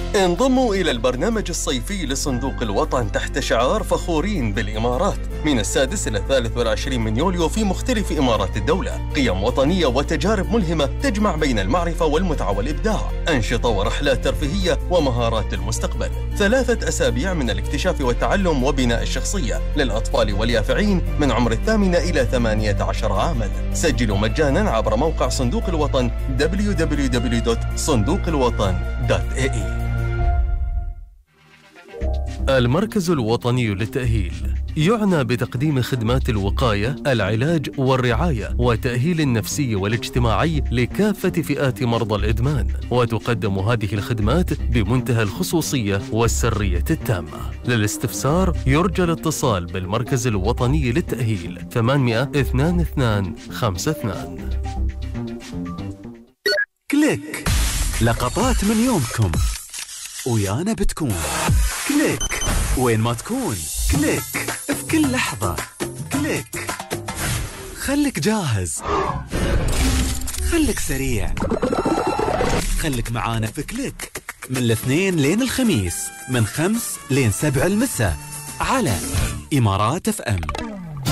انضموا إلى البرنامج الصيفي لصندوق الوطن تحت شعار فخورين بالإمارات من 6 إلى 23 من يوليو في مختلف إمارات الدولة. قيم وطنية وتجارب ملهمة تجمع بين المعرفة والمتعة والإبداع، أنشطة ورحلات ترفيهية ومهارات المستقبل. 3 أسابيع من الاكتشاف والتعلم وبناء الشخصية للأطفال واليافعين من عمر 8 إلى 18 عاماً. سجلوا مجاناً عبر موقع صندوق الوطن www.صندوقالوطن.ae. المركز الوطني للتأهيل يعنى بتقديم خدمات الوقاية، العلاج والرعاية والتأهيل النفسي والاجتماعي لكافة فئات مرضى الإدمان، وتقدم هذه الخدمات بمنتهى الخصوصية والسرية التامة. للاستفسار يرجى الاتصال بالمركز الوطني للتأهيل 800 2252. كليك، لقطات من يومكم ويانا بتكون كليك وين ما تكون، كليك في كل لحظة، كليك خليك جاهز، خليك سريع، خليك معانا في كليك من الاثنين لين الخميس من 5 لين 7 المساء على إمارات FM.